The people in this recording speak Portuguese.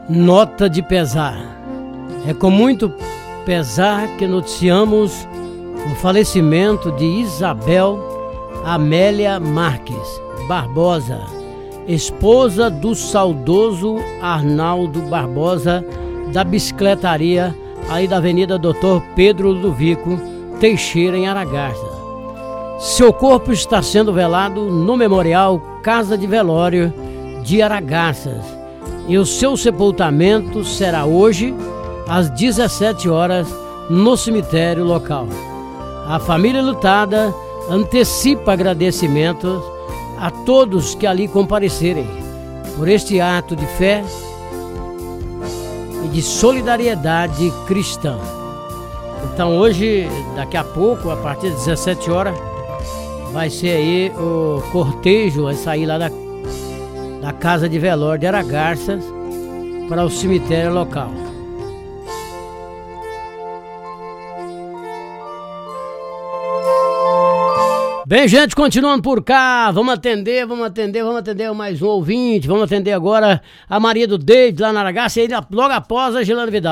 Nota de pesar. É com muito pesar que noticiamos o falecimento de Isabel Amélia Marques Barbosa, esposa do saudoso Arnaldo Barbosa, da bicicletaria aí da Avenida Dr. Pedro Ludovico Teixeira, em Aragarças. Seu corpo está sendo velado no Memorial Casa de Velório de Aragarças e o seu sepultamento será hoje às 17 horas no cemitério local. A família lutada antecipa agradecimentos a todos que ali comparecerem por este ato de fé e de solidariedade cristã. Então hoje, daqui a pouco, a partir das 17 horas, vai ser aí o cortejo, vai sair lá da Casa de Velório de Aragarças para o cemitério local. Bem, gente, continuando por cá, vamos atender mais um ouvinte. Vamos atender agora a Maria do David lá na Aragarças e logo após a Gelane Vidal.